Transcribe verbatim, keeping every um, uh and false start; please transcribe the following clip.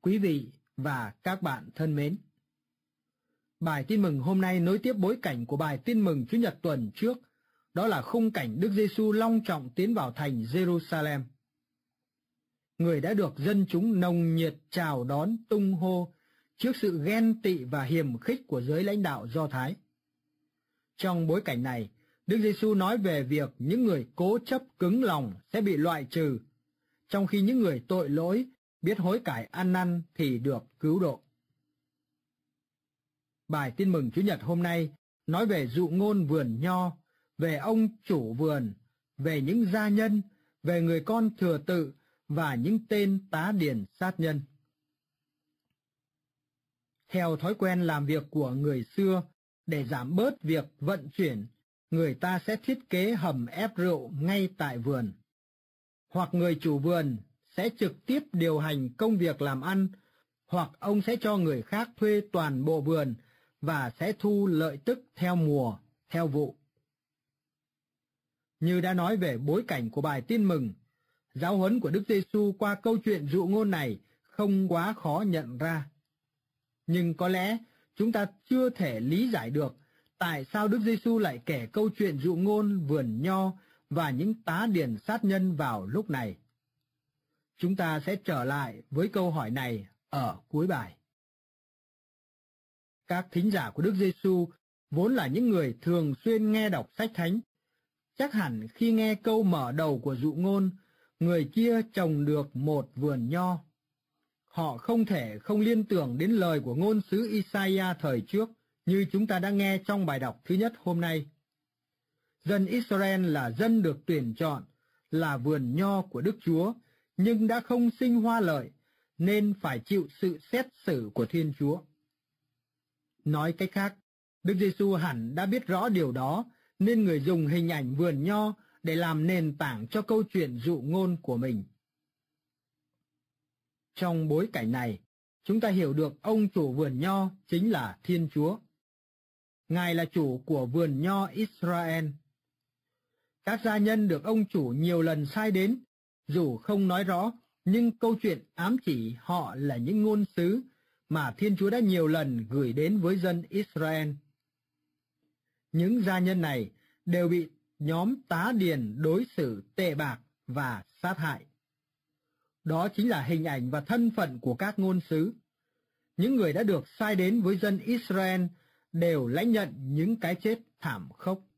Quý vị và các bạn thân mến, bài tin mừng hôm nay nối tiếp bối cảnh của bài tin mừng Chủ nhật tuần trước, đó là khung cảnh Đức Giêsu long trọng tiến vào thành Jerusalem. Người đã được dân chúng nồng nhiệt chào đón tung hô trước sự ghen tị và hiềm khích của giới lãnh đạo Do Thái. Trong bối cảnh này, Đức Giêsu nói về việc những người cố chấp cứng lòng sẽ bị loại trừ, trong khi những người tội lỗi biết hối cải ăn năn thì được cứu độ. Bài tin mừng Chủ nhật hôm nay nói về dụ ngôn vườn nho, về ông chủ vườn, về những gia nhân, về người con thừa tự và những tên tá điền sát nhân. Theo thói quen làm việc của người xưa, để giảm bớt việc vận chuyển, người ta sẽ thiết kế hầm ép rượu ngay tại vườn. Hoặc người chủ vườn sẽ trực tiếp điều hành công việc làm ăn, hoặc ông sẽ cho người khác thuê toàn bộ vườn và sẽ thu lợi tức theo mùa, theo vụ. Như đã nói về bối cảnh của bài tin mừng, giáo huấn của Đức Giêsu qua câu chuyện dụ ngôn này không quá khó nhận ra. Nhưng có lẽ chúng ta chưa thể lý giải được tại sao Đức Giêsu lại kể câu chuyện dụ ngôn vườn nho và những tá điền sát nhân vào lúc này. Chúng ta sẽ trở lại với câu hỏi này ở cuối bài. Các thính giả của Đức Giêsu vốn là những người thường xuyên nghe đọc sách thánh. Chắc hẳn khi nghe câu mở đầu của dụ ngôn, người kia trồng được một vườn nho, họ không thể không liên tưởng đến lời của ngôn sứ Isaiah thời trước như chúng ta đã nghe trong bài đọc thứ nhất hôm nay. Dân Israel là dân được tuyển chọn, là vườn nho của Đức Chúa, nhưng đã không sinh hoa lợi, nên phải chịu sự xét xử của Thiên Chúa. Nói cách khác, Đức Giêsu hẳn đã biết rõ điều đó, nên người dùng hình ảnh vườn nho để làm nền tảng cho câu chuyện dụ ngôn của mình. Trong bối cảnh này, chúng ta hiểu được ông chủ vườn nho chính là Thiên Chúa. Ngài là chủ của vườn nho Israel. Các gia nhân được ông chủ nhiều lần sai đến, dù không nói rõ, nhưng câu chuyện ám chỉ họ là những ngôn sứ mà Thiên Chúa đã nhiều lần gửi đến với dân Israel. Những gia nhân này đều bị nhóm tá điền đối xử tệ bạc và sát hại. Đó chính là hình ảnh và thân phận của các ngôn sứ. Những người đã được sai đến với dân Israel đều lãnh nhận những cái chết thảm khốc.